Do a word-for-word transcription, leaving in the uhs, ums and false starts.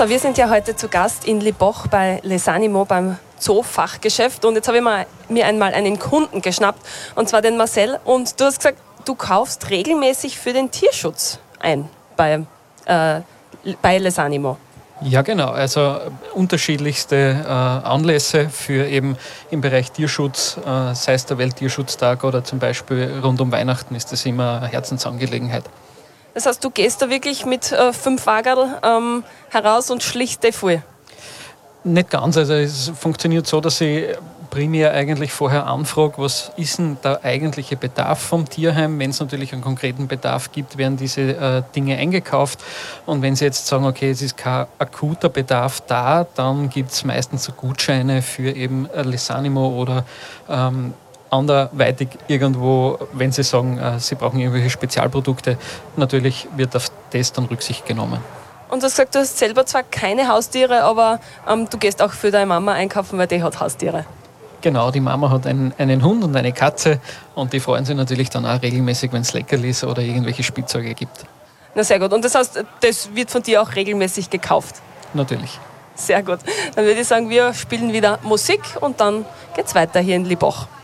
So, wir sind ja heute zu Gast in Liboch bei Les Animaux beim Zoo-Fachgeschäft und jetzt habe ich mal, mir einmal einen Kunden geschnappt und zwar den Marcel und du hast gesagt, du kaufst regelmäßig für den Tierschutz ein bei, äh, bei Les Animaux. Ja, genau. Also unterschiedlichste äh, Anlässe für eben im Bereich Tierschutz, äh, sei es der Welttierschutztag oder zum Beispiel rund um Weihnachten ist das immer eine Herzensangelegenheit. Das heißt, du gehst da wirklich mit äh, fünf Wagerl ähm, heraus und schlichtst die voll? Nicht ganz. Also es funktioniert so, dass ich primär eigentlich vorher anfrage, was ist denn der eigentliche Bedarf vom Tierheim. Wenn es natürlich einen konkreten Bedarf gibt, werden diese äh, Dinge eingekauft. Und wenn Sie jetzt sagen, okay, es ist kein akuter Bedarf da, dann gibt es meistens so Gutscheine für eben Les Animaux oder ähm, anderweitig irgendwo, wenn Sie sagen, äh, Sie brauchen irgendwelche Spezialprodukte. Natürlich wird auf das dann Rücksicht genommen. Und du hast gesagt, du hast selber zwar keine Haustiere, aber ähm, du gehst auch für deine Mama einkaufen, weil die hat Haustiere. Genau, die Mama hat einen, einen Hund und eine Katze und die freuen sich natürlich dann auch regelmäßig, wenn es Leckerlis oder irgendwelche Spielzeuge gibt. Na sehr gut. Und das heißt, das wird von dir auch regelmäßig gekauft? Natürlich. Sehr gut. Dann würde ich sagen, wir spielen wieder Musik und dann geht's weiter hier in Liboch.